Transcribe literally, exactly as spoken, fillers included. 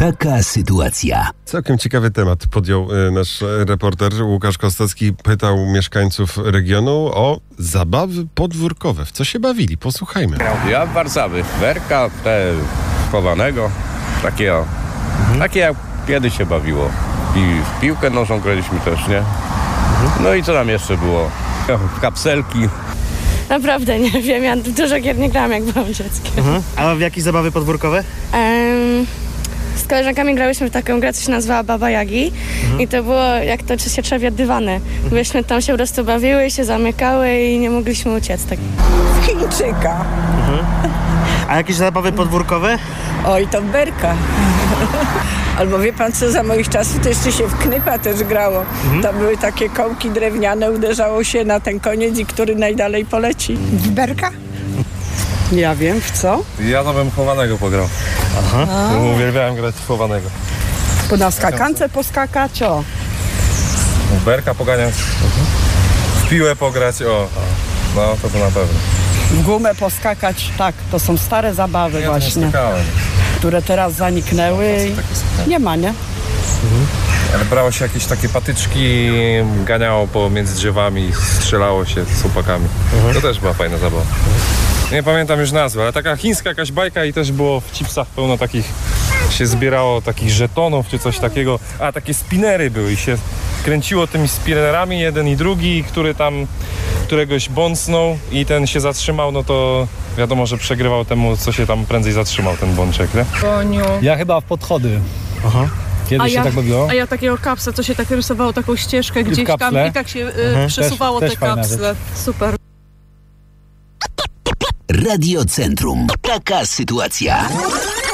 Taka sytuacja. Całkiem ciekawy temat podjął y, nasz reporter Łukasz Kostecki. Pytał mieszkańców regionu o zabawy podwórkowe. W co się bawili? Posłuchajmy. Ja w Warszawy. Werka, te chowanego. Takie o. Mhm. Takie jak kiedyś się bawiło. I w piłkę nożną graliśmy też, nie? Mhm. No i co tam jeszcze było? Kapselki. Naprawdę nie wiem, ja dużo gier nie grałam, jak byłam dzieckiem. Mhm. A w jakieś zabawy podwórkowe? Um, z koleżankami grałyśmy w taką grę, co się nazywała Baba Jagi. Mhm. I to było jak to czy się trzewia dywany. Mhm. Byśmy tam się po prostu bawiły, się zamykały i nie mogliśmy uciec. Tak. Chińczyka. Mhm. A jakieś zabawy podwórkowe? Oj, to berka. Albo wie pan co, za moich czasów to jeszcze się w knypa też grało. Mhm. To były takie kołki drewniane, uderzało się na ten koniec i który najdalej poleci. W berka? Ja wiem, w co? Ja to bym chowanego pograł. Aha. Uwielbiałem grać w chowanego. Po na skakance poskakać, o. W berka poganiać. Mhm. W piłę pograć, o. No, to to na pewno. W gumę poskakać, tak, to są stare zabawy ja właśnie, które teraz zaniknęły i nie ma, nie? Mhm. Ale brało się jakieś takie patyczki, ganiało pomiędzy drzewami, strzelało się z chłopakami. Mhm. To też była fajna zabawa. Nie pamiętam już nazwy, ale taka chińska jakaś bajka i też było w chipsach pełno takich, się zbierało takich żetonów czy coś takiego. A, takie spinery były i się kręciło tymi spinerami jeden i drugi, który tam któregoś bącnął i ten się zatrzymał, no to wiadomo, że przegrywał temu, co się tam prędzej zatrzymał, ten bączek, nie? Koniu. Ja chyba w podchody. Aha. Kiedyś się ja, tak bawiło. A ja takiego kapsla, co się tak rysowało, taką ścieżkę gdzieś tam i tak się y, mhm. przesuwało też, te też kapsle. Super. Radio Centrum. Taka sytuacja.